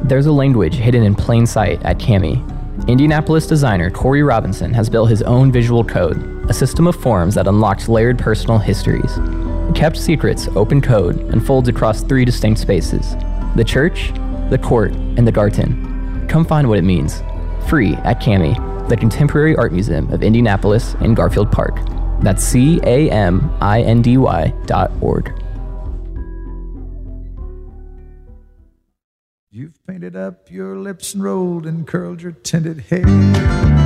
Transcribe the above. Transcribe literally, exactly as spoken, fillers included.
There's a language hidden in plain sight at Cami. Indianapolis designer Corey Robinson has built his own visual code, a system of forms that unlocks layered personal histories. Kept secrets, open code, unfolds across three distinct spaces: the church, the court, and the garden. Come find what it means. Free at Cami, the Contemporary Art Museum of Indianapolis in Garfield Park. That's C A M I N D Y dot org. You've painted up your lips and rolled and curled your tinted hair.